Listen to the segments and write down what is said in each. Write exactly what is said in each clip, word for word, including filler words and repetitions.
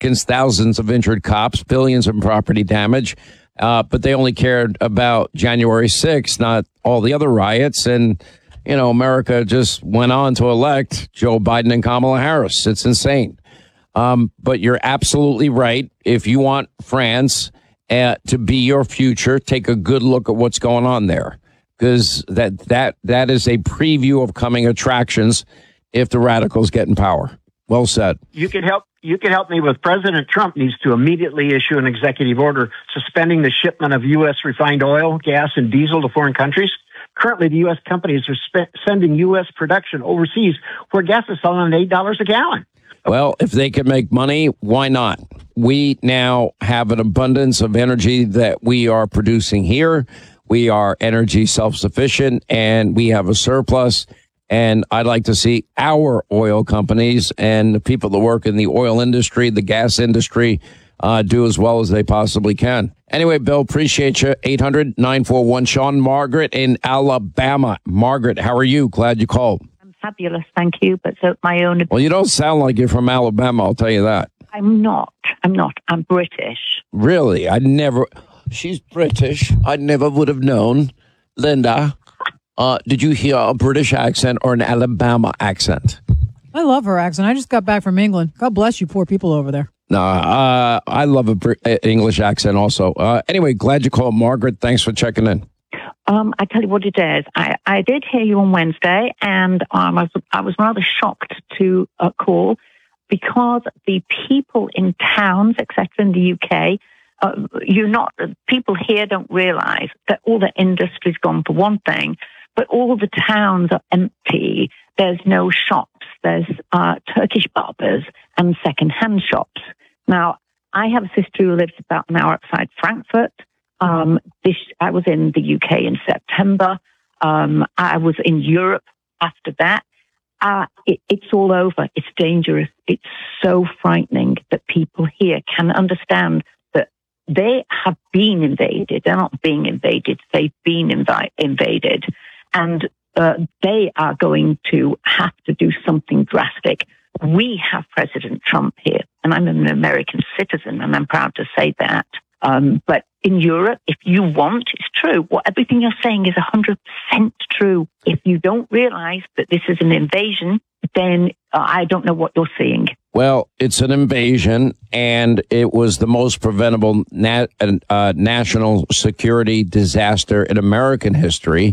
Americans, thousands of injured cops, billions in property damage. Uh, but they only cared about January sixth, not all the other riots. And, you know, America just went on to elect Joe Biden and Kamala Harris. It's insane. Um, but you're absolutely right. If you want France uh, to be your future, take a good look at what's going on there, because that that that is a preview of coming attractions if the radicals get in power. Well said. You can help. You can help me with President Trump needs to immediately issue an executive order suspending the shipment of U S refined oil, gas, and diesel to foreign countries. Currently, the U S companies are spe- sending U S production overseas where gas is selling at eight dollars a gallon. Well, if they can make money, why not? We now have an abundance of energy that we are producing here. We are energy self-sufficient, and we have a surplus. And I'd like to see our oil companies and the people that work in the oil industry, the gas industry, uh, do as well as they possibly can. Anyway, Bill, appreciate you. eight hundred nine four one Sean. Margaret in Alabama. Margaret, how are you? Glad you called. I'm fabulous, thank you. But so my own. Well, you don't sound like you're from Alabama, I'll tell you that. I'm not. I'm not. I'm British. Really? I never. She's British. I never would have known. Linda. Uh, did you hear a British accent or an Alabama accent? I love her accent. I just got back from England. God bless you poor people over there. No, uh, I love a Br- English accent also. Uh, anyway, glad you called, Margaret. Thanks for checking in. Um, I tell you what it is. I, I did hear you on Wednesday, and um, I, was, I was rather shocked to uh, call because the people in towns, et cetera, in the U K, uh, you're not, people here don't realize that all the industry's gone for one thing, but all the towns are empty. There's no shops. There's uh, Turkish barbers and second-hand shops. Now, I have a sister who lives about an hour outside Frankfurt. Um, this, I was in the U K in September. Um, I was in Europe after that. Uh, it, it's all over. It's dangerous. It's so frightening that people here can understand that they have been invaded. They're not being invaded. They've been invi- invaded. And uh, they are going to have to do something drastic. We have President Trump here, and I'm an American citizen, and I'm proud to say that. Um, but in Europe, if you want, it's true. What everything you're saying is one hundred percent true. If you don't realize that this is an invasion, then uh, I don't know what you're seeing. Well, it's an invasion, and it was the most preventable nat- uh, national security disaster in American history.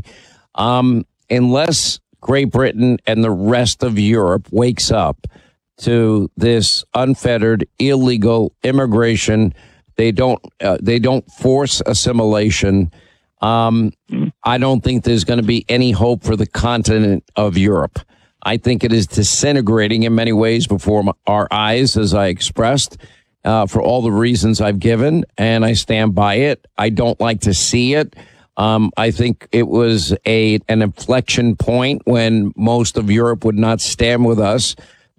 Um, unless Great Britain and the rest of Europe wakes up to this unfettered, illegal immigration, they don't uh, they don't force assimilation. Um, I don't think there's going to be any hope for the continent of Europe. I think it is disintegrating in many ways before our eyes, as I expressed, uh, for all the reasons I've given, and I stand by it. I don't like to see it. Um, I think it was a an inflection point when most of Europe would not stand with us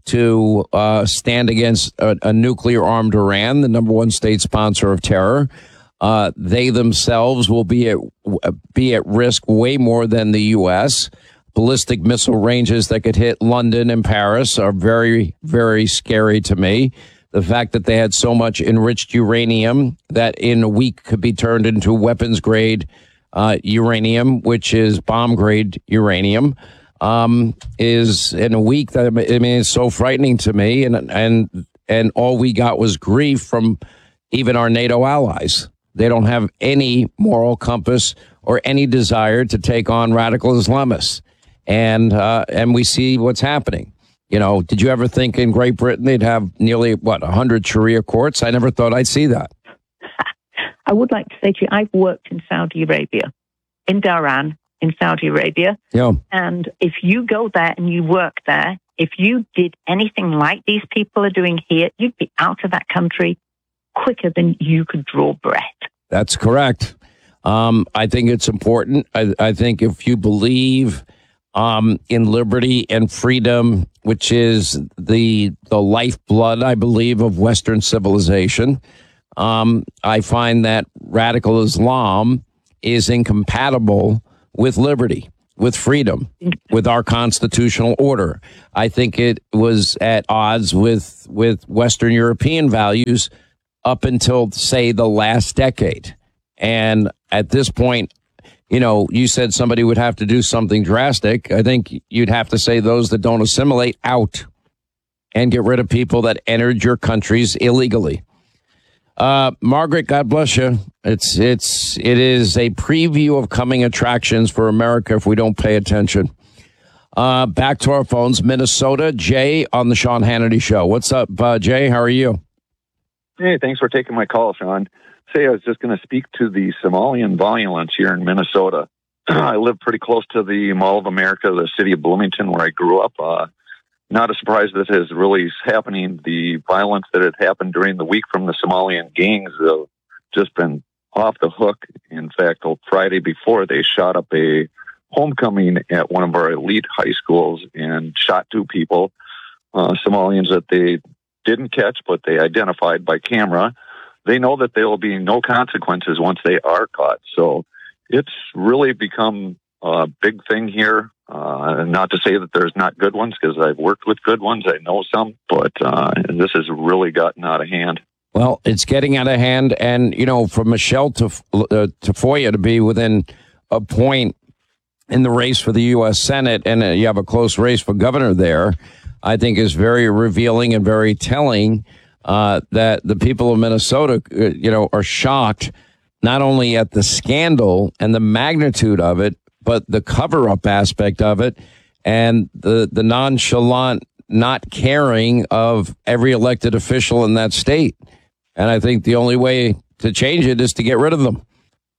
to uh, stand against a, a nuclear-armed Iran, the number one state sponsor of terror. Uh, they themselves will be at be at risk way more than the U S. Ballistic missile ranges that could hit London and Paris are very, very scary to me. The fact that they had so much enriched uranium that in a week could be turned into weapons-grade Uh, uranium, which is bomb-grade uranium, um, is in a week that, I mean, it's so frightening to me. And, and, and all we got was grief from even our NATO allies. They don't have any moral compass or any desire to take on radical Islamists. And, uh, and we see what's happening. You know, did you ever think in Great Britain they'd have nearly, what, one hundred Sharia courts? I never thought I'd see that. I would like to say to you, I've worked in Saudi Arabia, in Dhahran, in Saudi Arabia. Yeah. And if you go there and you work there, if you did anything like these people are doing here, you'd be out of that country quicker than you could draw breath. That's correct. Um, I think it's important. I, I think if you believe um, in liberty and freedom, which is the the lifeblood, I believe, of Western civilization, Um, I find that radical Islam is incompatible with liberty. with freedom, with our constitutional order. I think it was at odds with with Western European values up until, say, the last decade. And at this point, you know, you said somebody would have to do something drastic. I think you'd have to say those that don't assimilate out and get rid of people that entered your countries illegally. Uh, Margaret, God bless you. It's, it's, it is a preview of coming attractions for America if we don't pay attention. Uh, back to our phones. Minnesota, Jay on the Sean Hannity Show. What's up, uh, Jay? How are you? Hey, thanks for taking my call, Sean. Say, I was just going to speak to the Somalian violence here in Minnesota. I live pretty close to the Mall of America, the city of Bloomington, where I grew up. Uh, not a surprise that is really happening. The violence that had happened during the week from the Somalian gangs have just been off the hook. In fact, on Friday before, they shot up a homecoming at one of our elite high schools and shot two people, uh, Somalians that they didn't catch, but they identified by camera. They know that there will be no consequences once they are caught. So it's really become a big thing here. Uh, not to say that there's not good ones, because I've worked with good ones. I know some, but uh, this has really gotten out of hand. Well, it's getting out of hand. And, you know, for Michelle to, uh, Tafoya to be within a point in the race for the U S Senate, and uh, you have a close race for governor there, I think is very revealing and very telling uh, that the people of Minnesota, uh, you know, are shocked not only at the scandal and the magnitude of it, but the cover-up aspect of it and the, the nonchalant not caring of every elected official in that state. And I think the only way to change it is to get rid of them.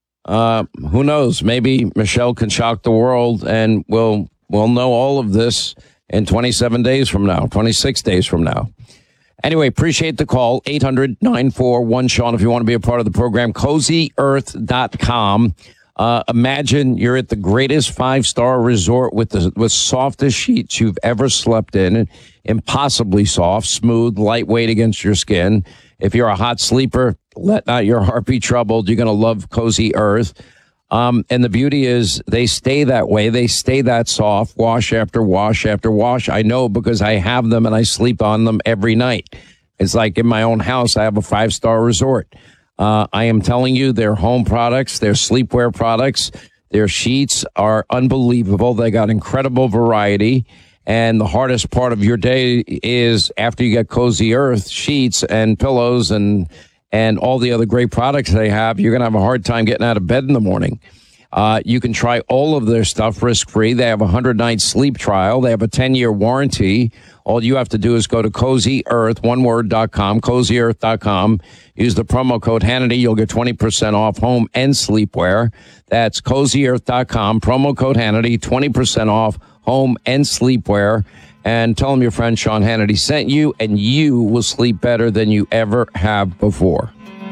Uh, who knows? Maybe Michelle can shock the world and we'll, we'll know all of this in twenty-seven days from now, twenty-six days from now. Anyway, appreciate the call. eight hundred nine four one Sean if you want to be a part of the program. cozy earth dot com. Uh, imagine you're at the greatest five-star resort with the with softest sheets you've ever slept in. Impossibly soft, smooth, lightweight against your skin. If you're a hot sleeper, let not your heart be troubled. You're going to love Cozy Earth. Um, and the beauty is they stay that way. They stay that soft, wash after wash after wash. I know because I have them and I sleep on them every night. It's like in my own house, I have a five-star resort. Uh, I am telling you, their home products, their sleepwear products, their sheets are unbelievable. They got incredible variety. And the hardest part of your day is after you get Cozy Earth sheets and pillows and and all the other great products they have, you're going to have a hard time getting out of bed in the morning. Uh, you can try all of their stuff risk-free. They have a hundred-night sleep trial. They have a ten-year warranty. All you have to do is go to cozy earth, one word, dot com, cozy earth dot com. Use the promo code Hannity. You'll get twenty percent off home and sleepwear. That's cozy earth dot com, promo code Hannity, twenty percent off home and sleepwear. And tell them your friend Sean Hannity sent you, and you will sleep better than you ever have before.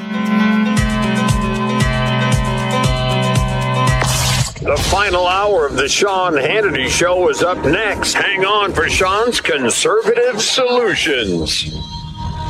The final hour of the Sean Hannity Show is up next. Hang on for Sean's Conservative Solutions.